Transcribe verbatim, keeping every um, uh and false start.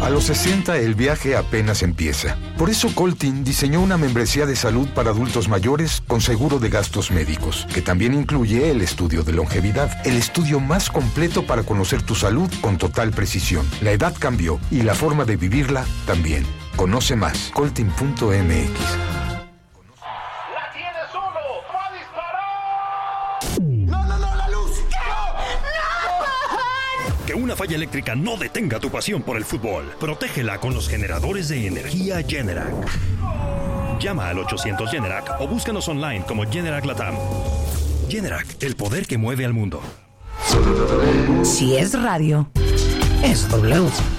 A los sesenta el viaje apenas empieza. Por eso Coltin diseñó una membresía de salud para adultos mayores con seguro de gastos médicos, que también incluye el estudio de longevidad, el estudio más completo para conocer tu salud con total precisión. La edad cambió y la forma de vivirla también. Conoce más, coltin punto m x. ¡La tiene solo! ¡Va a disparar! ¡No, no, no! ¡La luz! Que una falla eléctrica no detenga tu pasión por el fútbol. Protégela con los generadores de energía Generac. Llama al ochocientos Generac o búscanos online como Generac Latam. Generac, el poder que mueve al mundo. Si es radio, es W.